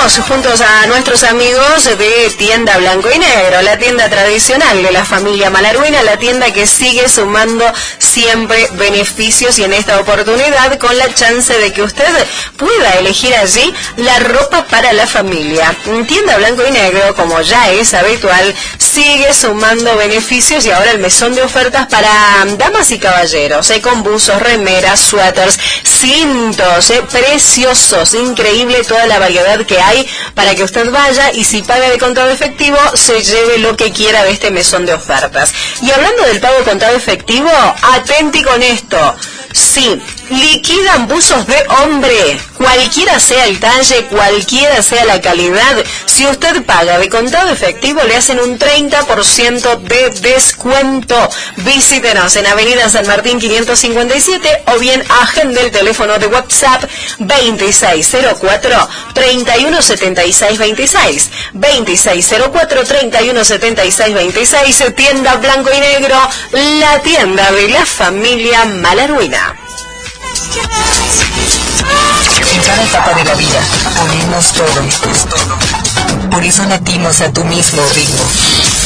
Estamos juntos a nuestros amigos de Tienda Blanco y Negro, la tienda tradicional de la familia Malarguina, la tienda que sigue sumando siempre beneficios y en esta oportunidad con la chance de que usted pueda elegir allí la ropa para la familia. Tienda Blanco y Negro, como ya es habitual, sigue sumando beneficios y ahora el mesón de ofertas para damas y caballeros, con buzos, remeras, suéteres, cintos, preciosos, increíble toda la variedad que hay para que usted vaya y si paga de contado efectivo se lleve lo que quiera de este mesón de ofertas. Y hablando del pago de contado efectivo, atenti con esto. Sí, liquidan buzos de hombre, cualquiera sea el talle, cualquiera sea la calidad. Si usted paga de contado efectivo, le hacen un 30% de descuento. Visítenos en Avenida San Martín 557 o bien agende el teléfono de WhatsApp 2604-317626. 2604-317626. Tienda Blanco y Negro, la tienda de la familia Malarguina. En cada etapa de la vida, unimos todo. Por eso latimos a tu mismo ritmo.